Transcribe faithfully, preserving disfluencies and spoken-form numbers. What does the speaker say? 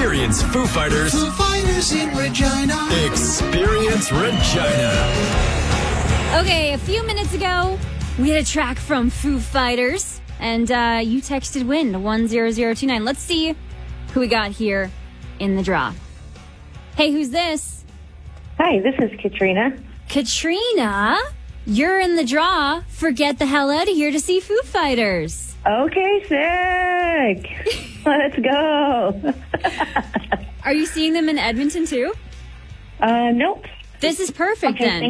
Experience Foo Fighters. Foo Fighters in Regina. Experience Regina. Okay, a few minutes ago, we had a track from Foo Fighters, and uh, you texted WIN to one zero zero two nine. Let's see who we got here in the draw. Hey, who's this? Hi, this is Katrina. Katrina, you're in the draw for Get the Hell Out of Here to see Foo Fighters. Okay, sick. Let's go. Are you seeing them in Edmonton too? Uh, nope. This is perfect Okay, then.